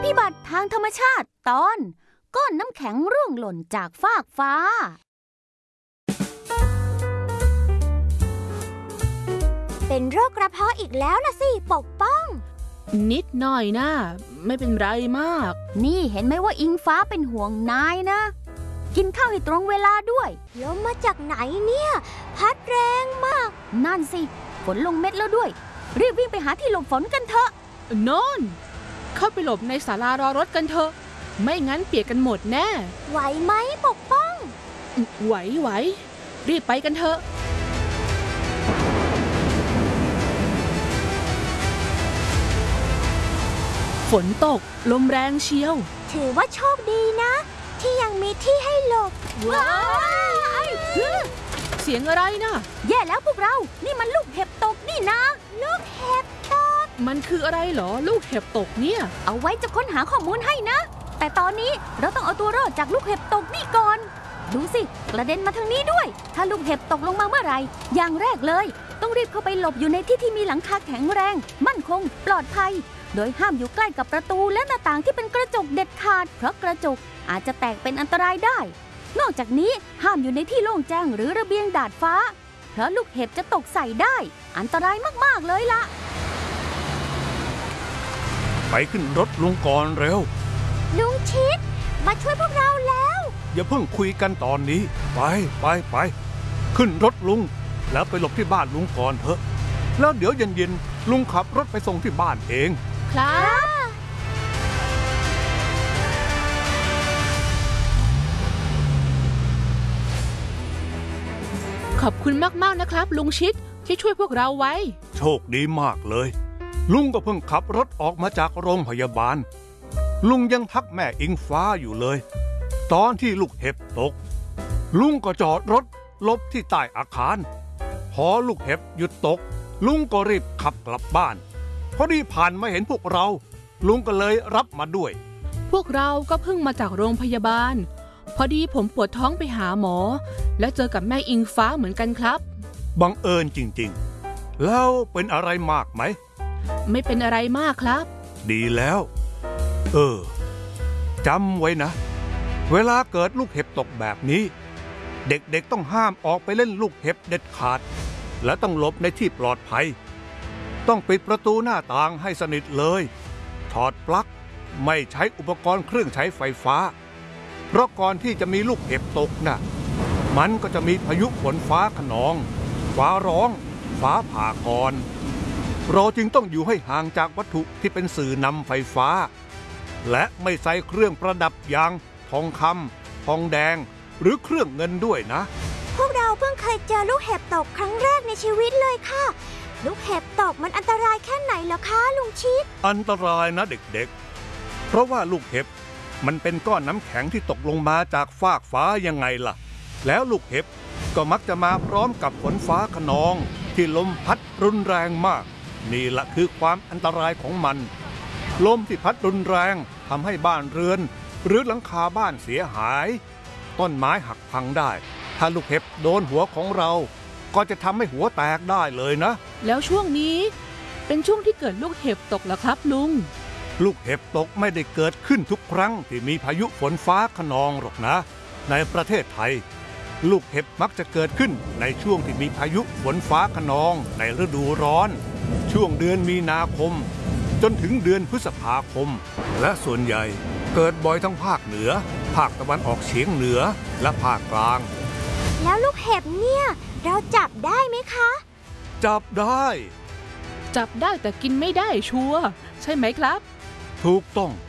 พิบัติทางธรรมชาติตอนก้อนน้ำแข็งร่วงหล่นจากฟากฟ้าเป็นโรคกระเพาะอีกแล้วล่ะสิปกป้องนิดหน่อยนะไม่เป็นไรมากนี่เห็นไหมว่าอิงฟ้าเป็นห่วงนายนะกินข้าวให้ตรงเวลาด้วยลมมาจากไหนเนี่ยพัดแรงมากนั่นสิฝนลงเม็ดแล้วด้วยรีบวิ่งไปหาที่หลบฝนกันเถอะโน่นเข้าไปหลบในศาลารอรถกันเถอะไม่งั้นเปียกกันหมดแน่ไหวไหมปกป้องไหวรีบไปกันเถอะฝนตกลมแรงเชียวถือว่าโชคดีนะที่ยังมีที่ให้หลบว้ายเสียงอะไรนะแย่แล้วพวกเรานี่มันลูกเห็บตกนี่นะลูกเห็บตกมันคืออะไรเหรอลูกเห็บตกเนี่ยเอาไว้จะค้นหาข้อมูลให้นะแต่ตอนนี้เราต้องเอาตัวรอดจากลูกเห็บตกนี่ก่อนดูสิกระเด็นมาทางนี้ด้วยถ้าลูกเห็บตกลงมาเมื่อไหร่อย่างแรกเลยต้องรีบเข้าไปหลบอยู่ในที่มีหลังคาแข็งแรงมั่นคงปลอดภัยโดยห้ามอยู่ใกล้กับประตูและหน้าต่างที่เป็นกระจกเด็ดขาดเพราะกระจกอาจจะแตกเป็นอันตรายได้นอกจากนี้ห้ามอยู่ในที่โล่งแจ้งหรือระเบียงดาดฟ้าเพราะลูกเห็บจะตกใส่ได้อันตรายมากๆเลยล่ะไปขึ้นรถลุงก่อนเร็วลุงชิดมาช่วยพวกเราแล้วอย่าเพิ่งคุยกันตอนนี้ไปขึ้นรถลุงแล้วไปหลบที่บ้านลุงก่อนเถอะแล้วเดี๋ยวเย็นๆลุงขับรถไปส่งที่บ้านเองครับขอบคุณมากๆนะครับลุงชิดที่ช่วยพวกเราไว้โชคดีมากเลยลุงก็เพิ่งขับรถออกมาจากโรงพยาบาลลุงยังทักแม่อิงฟ้าอยู่เลยตอนที่ลูกเห็บตกลุงก็จอดรถหลบที่ใต้อาคารพอลูกเห็บหยุดตกลุงก็รีบขับกลับบ้านพอดีผ่านมาเห็นพวกเราลุงก็เลยรับมาด้วยพวกเราก็เพิ่งมาจากโรงพยาบาลพอดีผมปวดท้องไปหาหมอและเจอกับแม่อิงฟ้าเหมือนกันครับบังเอิญจริงๆแล้วเป็นอะไรมากไหมไม่เป็นอะไรมากครับดีแล้วจำไว้นะเวลาเกิดลูกเห็บตกแบบนี้เด็กๆต้องห้ามออกไปเล่นลูกเห็บเด็ดขาดและต้องหลบในที่ปลอดภัยต้องปิดประตูหน้าต่างให้สนิทเลยถอดปลั๊กไม่ใช้อุปกรณ์เครื่องใช้ไฟฟ้าเพราะก่อนที่จะมีลูกเห็บตกน่ะมันก็จะมีพายุฝนฟ้าคะนองฟ้าร้องฟ้าผ่าก่อนเราจึงต้องอยู่ให้ห่างจากวัตถุที่เป็นสื่อนำไฟฟ้าและไม่ใส่เครื่องประดับอย่างทองคำทองแดงหรือเครื่องเงินด้วยนะพวกเราเพิ่งเคยเจอลูกเห็บตกครั้งแรกในชีวิตเลยค่ะลูกเห็บตกมันอันตรายแค่ไหนเหรอคะลุงชิดอันตรายนะเด็กๆเพราะว่าลูกเห็บมันเป็นก้อนน้ำแข็งที่ตกลงมาจากฟากฟ้ายังไงล่ะแล้วลูกเห็บก็มักจะมาพร้อมกับฝนฟ้าคะนองที่ลมพัดรุนแรงมากนี่แหละคือความอันตรายของมันลมที่พัดรุนแรงทำให้บ้านเรือนหรือหลังคาบ้านเสียหายต้นไม้หักพังได้ถ้าลูกเห็บโดนหัวของเราก็จะทำให้หัวแตกได้เลยนะแล้วช่วงนี้เป็นช่วงที่เกิดลูกเห็บตกเหรอครับลุงลูกเห็บตกไม่ได้เกิดขึ้นทุกครั้งที่มีพายุฝนฟ้าคะนองหรอกนะในประเทศไทยลูกเห็บมักจะเกิดขึ้นในช่วงที่มีพายุฝนฟ้าคะนองในฤดูร้อนช่วงเดือนมีนาคมจนถึงเดือนพฤษภาคมและส่วนใหญ่เกิดบ่อยทั้งภาคเหนือภาคตะวันออกเฉียงเหนือและภาคกลางแล้วลูกเห็บเนี่ยเราจับได้ไหมคะจับได้แต่กินไม่ได้ชัวร์ใช่ไหมครับถูกต้อง